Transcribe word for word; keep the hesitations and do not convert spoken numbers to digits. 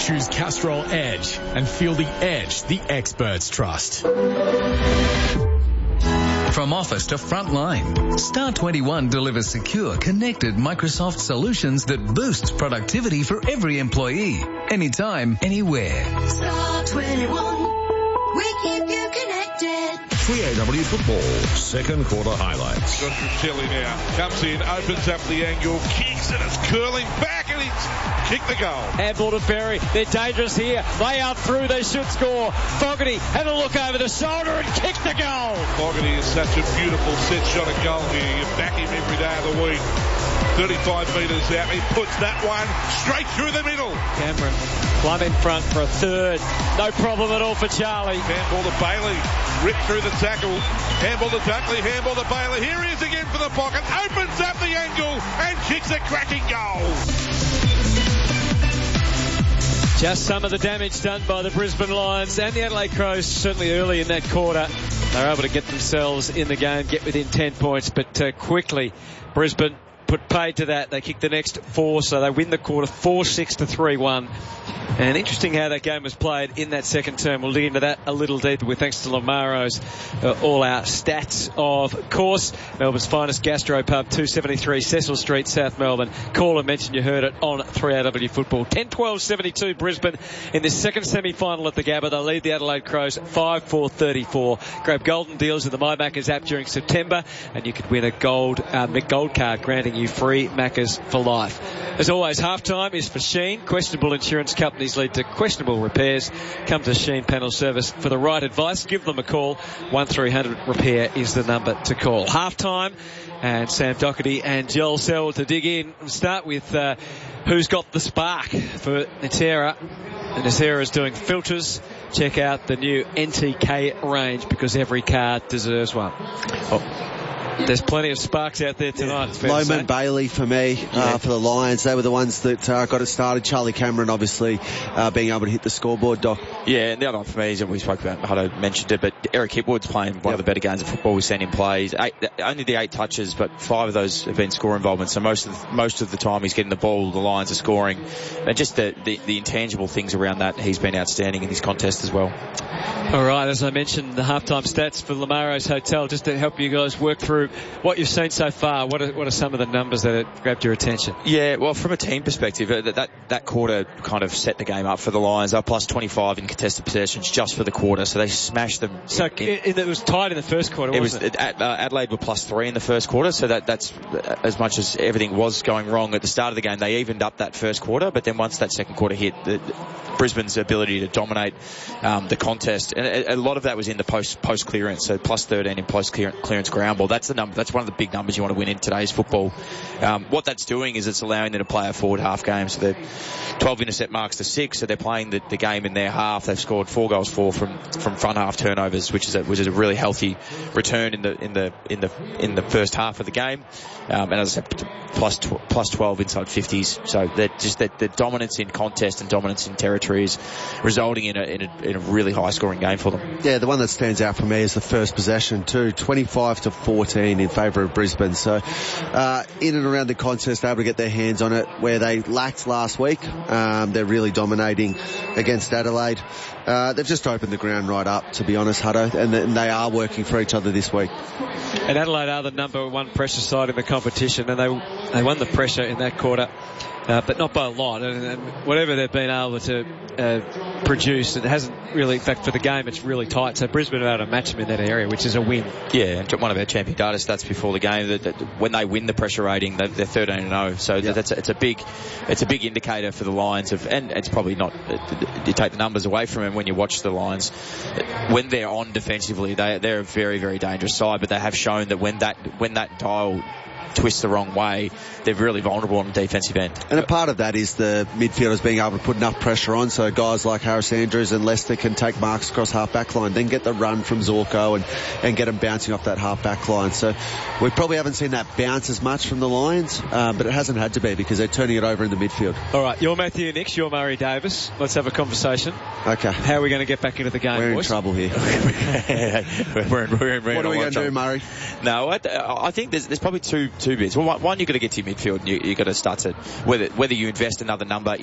Choose Castrol Edge and feel the edge the experts trust. From office to frontline, Star twenty-one delivers secure, connected Microsoft solutions that boosts productivity for every employee, anytime, anywhere. Star twenty-one, we keep you connected. three A W football, second quarter highlights. Joshua Shelley now comes in, opens up the angle, kicks and it's curling back and it's kicked the goal. Handball to Berry. They're dangerous here. They out through. They should score. Fogarty had a look over the shoulder and kicked the goal. Fogarty is such a beautiful set shot at goal here. You back him every day of the week. thirty-five metres out. He puts that one straight through the middle. Cameron, plumb in front for a third. No problem at all for Charlie. Handball to Bailey. Ripped through the tackle. Handball to Dunkley. Handball to Bailey. Here he is again for the pocket. Opens up the angle and kicks a cracking goal. Just some of the damage done by the Brisbane Lions and the Adelaide Crows, certainly early in that quarter. They were able to get themselves in the game, get within ten points, but uh, quickly Brisbane put paid to that. They kicked the next four, so they win the quarter four six to three one. And interesting how that game was played in that second term. We'll dig into that a little deeper with thanks to Lamaro's uh, all-out stats. Of course, Melbourne's finest gastro pub, two seventy-three Cecil Street, South Melbourne. Caller mentioned you heard it on three A W football. ten twelve seventy-two Brisbane in this second semi-final at the Gabba. They lead the Adelaide Crows five four thirty-four. Grab golden deals in the My Maccas app during September and you could win a gold uh, McGold card granting you free Maccas for life. As always, halftime is for Sheen. Questionable insurance companies lead to questionable repairs. Come to Sheen Panel Service for the right advice. Give them a call. one three hundred repair is the number to call. Halftime, and Sam Doherty and Joel Selwell to dig in. We'll start with uh, who's got the spark for Natera. And Natera is doing filters. Check out the new N T K range because every car deserves one. Oh. There's plenty of sparks out there tonight. It's fair to say. Loman Bailey for me, yeah. uh, for the Lions. They were the ones that uh, got it started. Charlie Cameron, obviously, uh, being able to hit the scoreboard, Doc. Yeah, and the other one for me is, and we spoke about, Hutto mentioned it, but Eric Hipwood's playing one yep. of the better games of football we've seen him play. He's eight, only the eight touches, but five of those have been score involvement. So most of the, most of the time he's getting the ball, the Lions are scoring. And just the, the, the intangible things around that, he's been outstanding in this contest as well. All right, as I mentioned, the halftime stats for Lamaro's Hotel, just to help you guys work through what you've seen so far. What are, what are some of the numbers that have grabbed your attention? Yeah, well, from a team perspective, that, that that quarter kind of set the game up for the Lions. They're plus twenty-five in contested possessions just for the quarter, so they smashed them. So in, in, it was tied in the first quarter, wasn't it? Was, it? Uh, Adelaide were plus three in the first quarter, so that that's as much as everything was going wrong at the start of the game. They evened up that first quarter, but then once that second quarter hit, the, Brisbane's ability to dominate um, the contest, and a, a lot of that was in the post post clearance, so plus thirteen in post clearance ground ball. That's the number. That's one of the big numbers you want to win in today's football. Um, what that's doing is it's allowing them to play a forward half game. So they're twelve intercept marks to six, so they're playing the, the game in their half. They've scored four goals for from from front half turnovers, which is a, which is a really healthy return in the in the in the in the first half of the game. Um, and as I said, plus tw- plus twelve inside fifties. So they're just that the dominance in contest and dominance in territory is resulting in a, in a in a really high scoring game for them. Yeah, the one that stands out for me is the first possession too, twenty-five to fourteen in favour of Brisbane. So uh, in and around the contest, able to get their hands on it where they lacked last week. Um, they're really dominating against Adelaide. Uh, they've just opened the ground right up, to be honest, Hutto, and, and they are working for each other this week. And Adelaide are the number one pressure side in the competition, and they they won the pressure in that quarter. Uh, but not by a lot, and, and whatever they've been able to uh, produce, it hasn't really, in fact for the game it's really tight, so Brisbane are able to match them in that area, which is a win. Yeah, and one of our champion data stats before the game, that, that when they win the pressure rating, they're, they're thirteen and oh, so yep. that's a, it's a big it's a big indicator for the Lions of, and it's probably not, you take the numbers away from them when you watch the Lions, when they're on defensively, they, they're a very, very dangerous side, but they have shown that when that when that dial twist the wrong way, they're really vulnerable on the defensive end. And a part of that is the midfielders being able to put enough pressure on so guys like Harris Andrews and Lester can take marks across half back line, then get the run from Zorko and, and get them bouncing off that half back line. So we probably haven't seen that bounce as much from the Lions, uh, but it hasn't had to be because they're turning it over in the midfield. All right, you're Matthew Nix, you're Murray Davis. Let's have a conversation. Okay. How are we going to get back into the game, We're boys? in trouble here. we're in, we're in, we're in what are we going to do, Murray? No, I, I think there's, there's probably two two bits. Well, one, you've got to get to your midfield. You, you've got to start to, whether whether you invest another number